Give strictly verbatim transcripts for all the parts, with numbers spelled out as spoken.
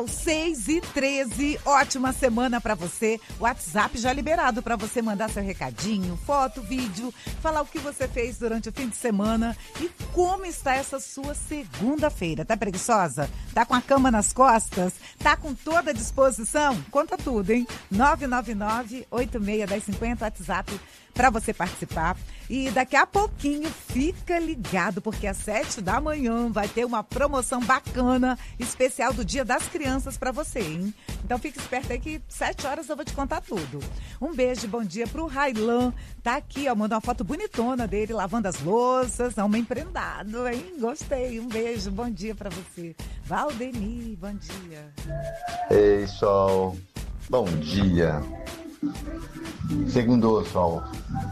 seis e treze, ótima semana pra você. O WhatsApp já liberado pra você mandar seu recadinho, foto, vídeo, falar o que você fez durante o fim de semana e como está essa sua segunda-feira. Tá preguiçosa? Tá com a cama nas costas? Tá com toda a disposição? Conta tudo, hein? nove nove nove, oito seis um zero cinco zero, WhatsApp para você participar. E daqui a pouquinho fica ligado, porque às sete da manhã vai ter uma promoção bacana, especial do Dia das Crianças para você, hein? Então fica esperto aí que sete horas eu vou te contar tudo. Um beijo, bom dia pro Railan. Tá aqui, ó, mandou uma foto bonitona dele lavando as louças, homem prendado, hein? Gostei. Um beijo, bom dia para você. Valdemir, bom dia. Ei, Sol. Bom dia. Segundou, Sol.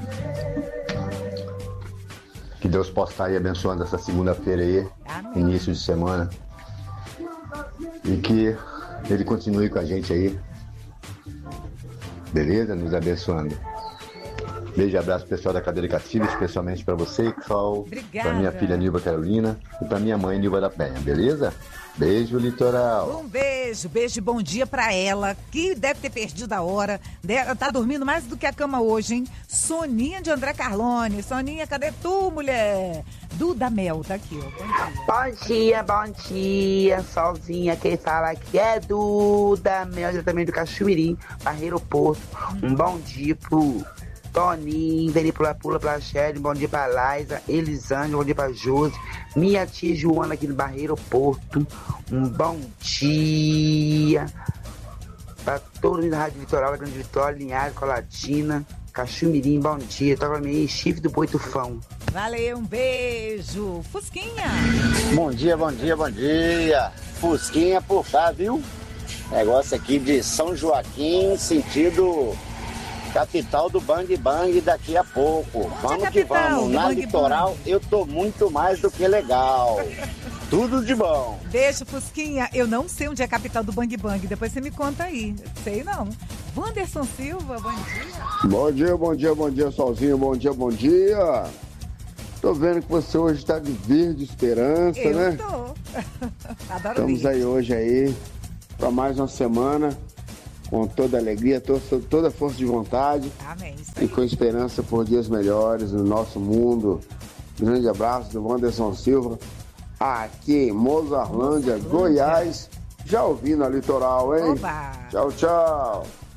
Que Deus possa estar aí abençoando essa segunda-feira aí, Amém. Início de semana. E que Ele continue com a gente aí. Beleza? Nos abençoando. Beijo e abraço pessoal da Cadeira Cativa, especialmente para você, Sol. Para minha filha Nilva Carolina e para minha mãe Nilva da Penha, beleza? Beijo, Litoral. Um beijo, beijo e bom dia pra ela, que deve ter perdido a hora. Ela tá dormindo mais do que a cama hoje, hein? Soninha de André Carlone. Soninha, cadê tu, mulher? Duda Mel, tá aqui, ó. Bom dia, bom dia, Solzinha. Quem fala aqui é Duda Mel, diretamente do Cachoeirinho, Barreiro Porto. Um bom dia pro Toninho, Veni Pula Pula pra Shelly, bom dia pra Laisa, Elisângela, bom dia pra Josi, minha tia Joana aqui no Barreiro Porto, um bom dia pra todo mundo da Rádio Litoral, da Grande Vitória, Linhares, Colatina, Cachoeirinho, bom dia, toca pra mim, chifre do Boi Tufão. Valeu, um beijo, Fusquinha. Bom dia, bom dia, bom dia, Fusquinha por cá, viu? Negócio aqui de São Joaquim, sentido capital do Bang Bang daqui a pouco. Onde vamos é que vamos. Na bang Litoral bang? Eu tô muito mais do que legal. Tudo de bom. Beijo, Fusquinha. Eu não sei onde é a capital do Bang Bang. Depois você me conta aí. Sei não. Wanderson Silva, bom dia. Bom dia, bom dia, bom dia, Solzinho. Bom dia, bom dia. Tô vendo que você hoje tá de verde esperança, eu né? Eu tô. Adoro Estamos verde. aí hoje aí para mais uma semana. Com toda alegria, toda a força de vontade. Amém. E com esperança por dias melhores no nosso mundo. Grande abraço do Wanderson Silva, aqui em Mozarlândia, Goiás. Já ouvindo a Litoral, hein? Oba. Tchau, tchau.